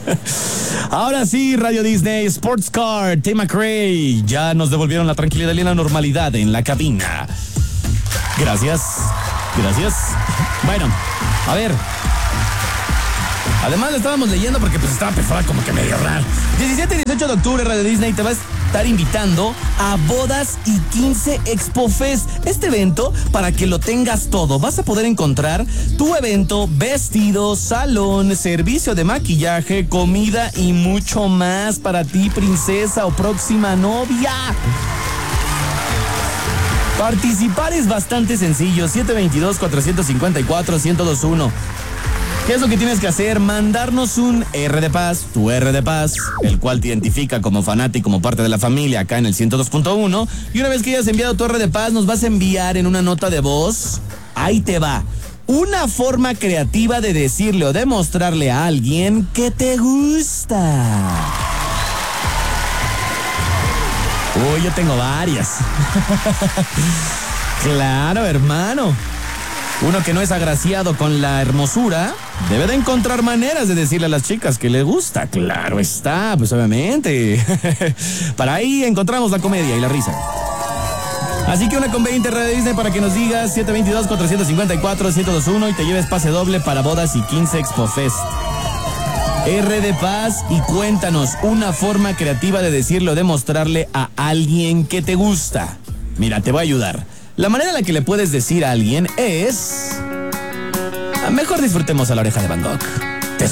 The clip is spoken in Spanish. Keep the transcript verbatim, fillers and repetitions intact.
Ahora sí, Radio Disney Sports Car, Tim McRae. Ya nos devolvieron la tranquilidad y la normalidad en la cabina. Gracias. Gracias. Bueno, a ver. Además, lo estábamos leyendo porque pues estaba pensada como que medio raro. diecisiete y dieciocho de octubre, Radio Disney te va a estar invitando a Bodas y quince Expo Fest. Este evento, para que lo tengas todo, vas a poder encontrar tu evento, vestido, salón, servicio de maquillaje, comida y mucho más para ti, princesa o próxima novia. Participar es bastante sencillo. siete dos dos, cuatro cinco cuatro, uno cero dos uno. ¿Qué es lo que tienes que hacer? Mandarnos un R de Paz, tu R de Paz, el cual te identifica como fanático, como parte de la familia acá en el ciento dos punto uno. Y una vez que hayas enviado tu R de Paz, nos vas a enviar en una nota de voz. Ahí te va. Una forma creativa de decirle o demostrarle a alguien que te gusta. Uy, yo tengo varias. Claro, hermano. Uno que no es agraciado con la hermosura debe de encontrar maneras de decirle a las chicas que le gusta. Claro está, pues obviamente. Para ahí encontramos la comedia y la risa. Así que una con veinte Radio Disney para que nos digas siete dos dos, cuatro cinco cuatro, uno cero dos uno y te lleves pase doble para Bodas y quince Expo Fest. R de Paz y cuéntanos una forma creativa de decirle o demostrarle a alguien que te gusta. Mira, te voy a ayudar. La manera en la que le puedes decir a alguien es... Mejor disfrutemos a La Oreja de Van Gogh.